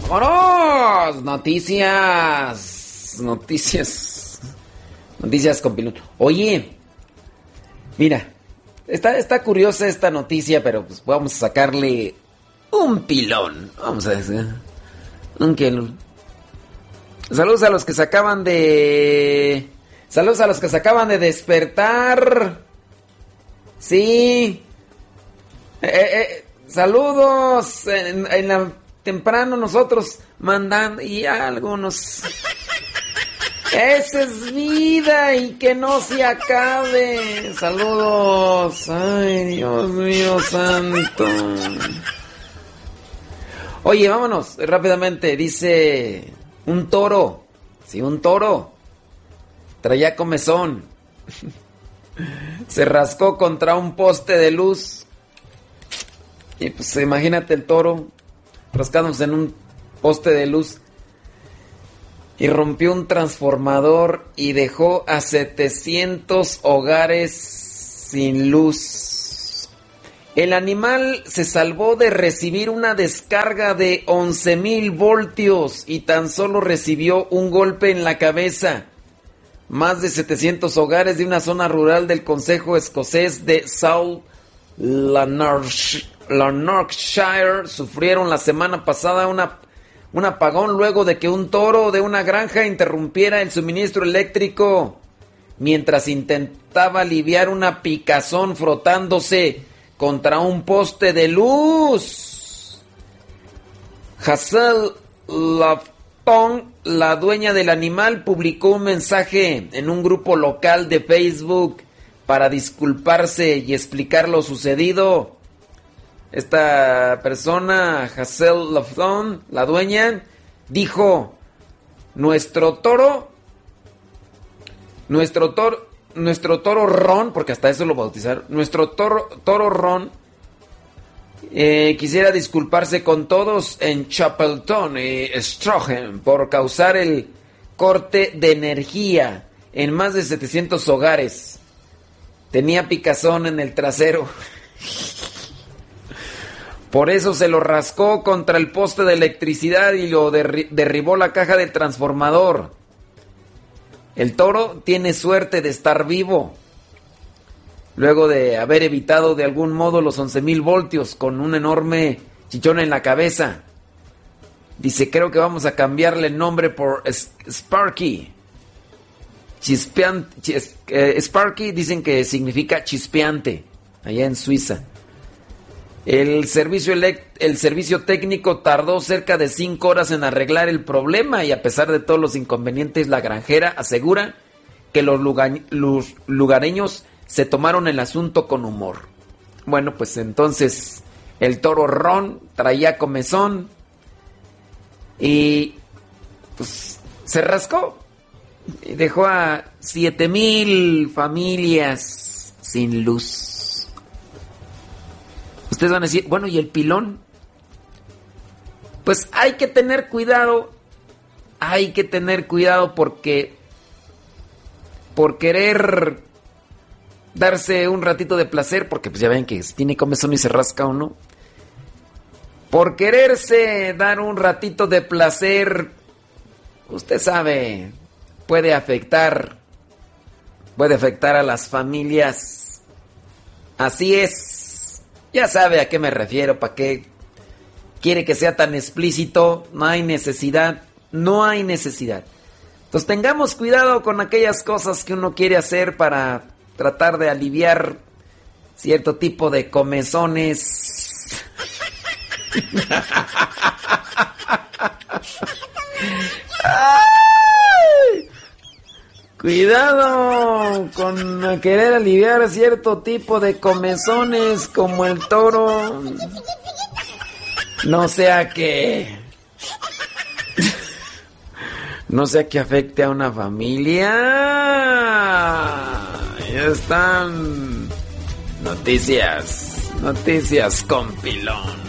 ¡Vámonos! Noticias. Noticias con Pilón. Oye, mira, está curiosa esta noticia, pero pues vamos a sacarle un pilón. Vamos a decir. Un pilón. Saludos a los que se acaban de... Saludos a los que se acaban de despertar. Sí. Saludos. En la temprano nosotros mandando y algunos. Esa es vida y que no se acabe. Saludos. Ay, Dios mío santo. Oye, vámonos rápidamente. Dice un toro. Sí, un toro. Traía comezón. Se rascó contra un poste de luz. Y pues imagínate el toro rascándose en un poste de luz. Y rompió un transformador y dejó a 700 hogares sin luz. El animal se salvó de recibir una descarga de 11,000 voltios y tan solo recibió un golpe en la cabeza. Más de 700 hogares de una zona rural del concejo escocés de South Lanarkshire sufrieron la semana pasada un apagón luego de que un toro de una granja interrumpiera el suministro eléctrico mientras intentaba aliviar una picazón frotándose contra un poste de luz. Hazel Lafton, la dueña del animal, publicó un mensaje en un grupo local de Facebook para disculparse y explicar lo sucedido. Esta persona, Hazel Lafton, la dueña, dijo: nuestro toro Ron, porque hasta eso lo bautizaron, nuestro toro Ron quisiera disculparse con todos en Chapelton y Strogen por causar el corte de energía en más de 700 hogares. Tenía picazón en el trasero. Por eso se lo rascó contra el poste de electricidad y lo derribó la caja del transformador. El toro tiene suerte de estar vivo, luego de haber evitado de algún modo los 11,000 voltios con un enorme chichón en la cabeza. Dice, creo que vamos a cambiarle el nombre por Sparky. Sparky dicen que significa chispeante, allá en Suiza. El servicio técnico tardó cerca de 5 horas en arreglar el problema y a pesar de todos los inconvenientes, la granjera asegura que los lugareños se tomaron el asunto con humor. Bueno, pues entonces el toro Ron traía comezón y pues se rascó y dejó a 7,000 familias sin luz. Ustedes van a decir, bueno, ¿y el pilón? Pues hay que tener cuidado porque por querer darse un ratito de placer, porque pues ya ven que si tiene comezón y se rasca uno, por quererse dar un ratito de placer, usted sabe, puede afectar a las familias. Así es. Ya sabe a qué me refiero, ¿para qué quiere que sea tan explícito? No hay necesidad. Entonces tengamos cuidado con aquellas cosas que uno quiere hacer para tratar de aliviar cierto tipo de comezones. ¡Ay! Cuidado con querer aliviar cierto tipo de comezones como el toro. No sea que afecte a una familia. Ya están noticias con pilón.